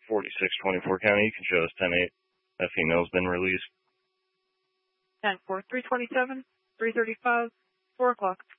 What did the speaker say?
4624 County. You can show us 10-8. That female's been released. 10-4, 327, 335, 4 o'clock.